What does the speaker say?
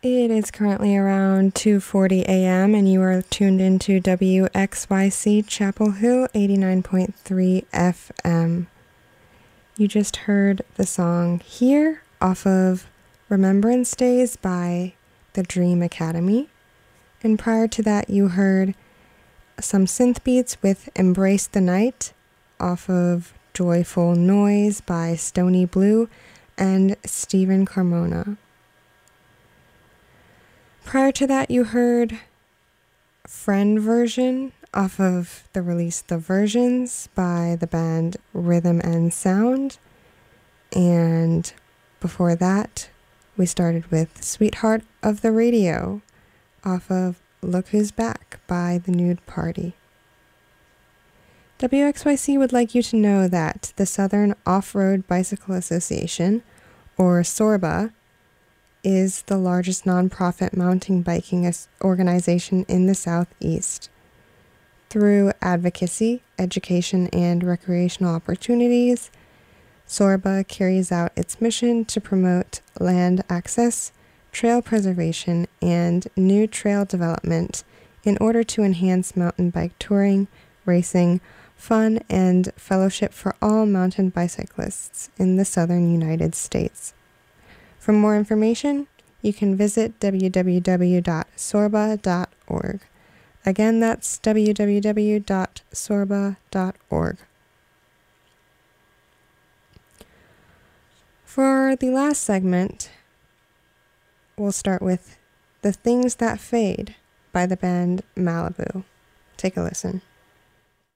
It is currently around 2:40 a.m. and you are tuned into WXYC Chapel Hill 89.3 FM. You just heard the song Here off of Remembrance Days by the Dream Academy. And prior to that, you heard some synth beats with Embrace the Night off of Joyful Noise by Stony Blue and Stephen Carmona. Prior to that, you heard Friend Version off of the release The Versions by the band Rhythm and Sound. And before that, we started with Sweetheart of the Radio off of Look Who's Back by The Nude Party. WXYC would like you to know that the Southern Off-Road Bicycle Association, or SORBA, is the largest nonprofit mountain biking organization in the Southeast. Through advocacy, education, and recreational opportunities, SORBA carries out its mission to promote land access, trail preservation, and new trail development in order to enhance mountain bike touring, racing, fun, and fellowship for all mountain bicyclists in the southern United States. For more information, you can visit www.sorba.org. Again, that's www.sorba.org. For the last segment, we'll start with The Things That Fade by the band Malibu. Take a listen.